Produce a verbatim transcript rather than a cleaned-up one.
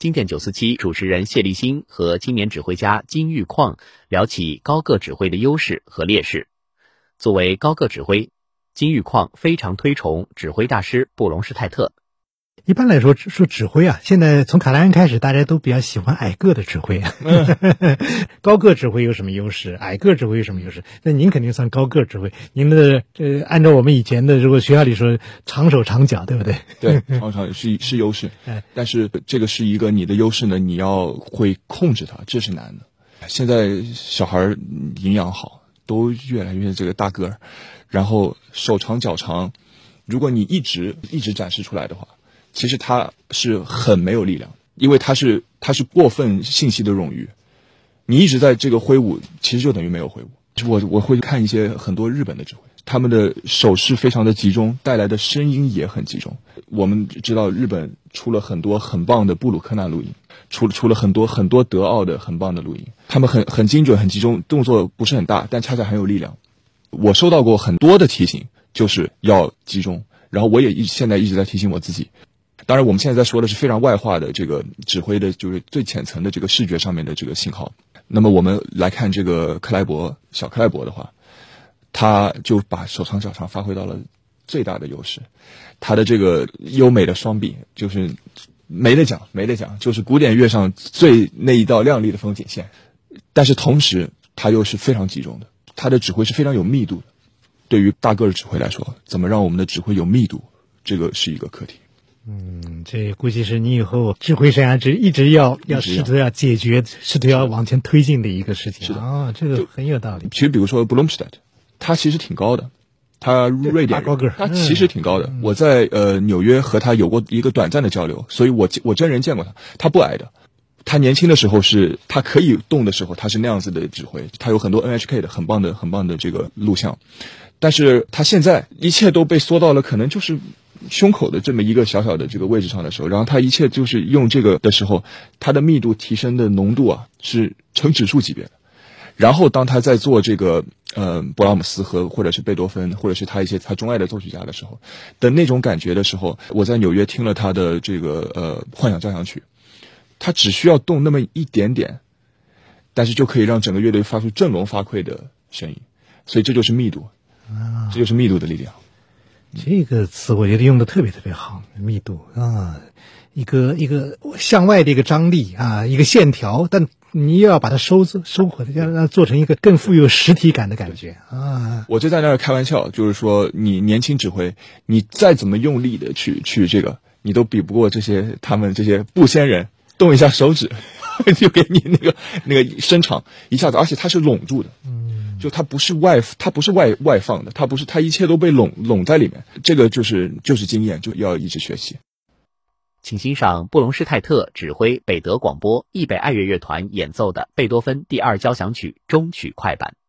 经典九四七主持人谢立新和青年指挥家金玉矿聊起高个指挥的优势和劣势。作为高个指挥，金玉矿非常推崇指挥大师布隆施泰特。 一般来说说指挥啊，现在从卡莱恩开始，大家都比较喜欢矮个的指挥。嗯、高个指挥有什么优势？矮个指挥有什么优势？那您肯定算高个指挥。您的呃，按照我们以前的，如果学校里说长手长脚，对不对？ 对，长手是是优势，但是这个是一个你的优势呢，你要会控制它，这是难的。现在小孩营养好，都越来越这个大个儿，然后手长脚长，如果你一直一直展示出来的话。其实他是很没有力量，因为他是他是过分信息的冗余，你一直在这个挥舞，其实就等于没有挥舞。我我会看一些很多日本的指挥，他们的手势非常的集中，带来的声音也很集中。我们知道日本出了很多很棒的布鲁克纳录音，出出了很多很多德奥的很棒的录音，他们很很精准很集中，动作不是很大，但恰恰很有力量。我收到过很多的提醒，就是要集中，然后我也一现在一直在提醒我自己。当然我们现在在说的是非常外化的这个指挥的就是最浅层的这个视觉上面的这个信号。那么我们来看这个克莱伯小克莱伯的话，他就把手长脚长发挥到了最大的优势，他的这个优美的双臂就是没得讲没得讲，就是古典乐上最那一道亮丽的风景线，但是同时他又是非常集中的，他的指挥是非常有密度的。对于大个的指挥来说，怎么让我们的指挥有密度，这个是一个课题。 嗯，这估计是你以后指挥生涯之一直要要试图要解决，试图要往前推进的一个事情。 是的啊、 哦，这个很有道理。 其实比如说布隆施泰特，他其实挺高的，他瑞典高个， 他其实挺高的。嗯、我在呃纽约和他有过一个短暂的交流，所以我我真人见过他，他不矮的。他年轻的时候是他可以动的时候，他是那样子的指挥，他有很多 N H K 的很棒的很棒的这个录像，但是他现在一切都被缩到了可能就是胸口的这么一个小小的这个位置上的时候，然后他一切就是用这个的时候，他的密度提升的浓度啊是成指数级别的。然后当他在做这个呃勃拉姆斯和或者是贝多芬或者是他一些他钟爱的作曲家的时候的那种感觉的时候，我在纽约听了他的这个呃幻想交响曲，他只需要动那么一点点，但是就可以让整个乐队发出振聋发聩的声音，所以这就是密度，这就是密度的力量。 这个词我觉得用的特别特别好，密度啊，一个一个向外的一个张力啊，一个线条，但你又要把它收收回来，要让它做成一个更富有实体感的感觉啊。 我就在那儿开玩笑，就是说你年轻指挥，你再怎么用力的去去这个，你都比不过这些他们这些布仙人，动一下手指就给你那个那个伸长一下子，而且它是拢住的。嗯。就它不是外，它不是外外放的，它不是，它一切都被拢拢在里面。这个就是就是经验，就要一直学习。 请欣赏布隆施泰特指挥北德广播易北爱乐乐团演奏的贝多芬第二交响曲终曲快板。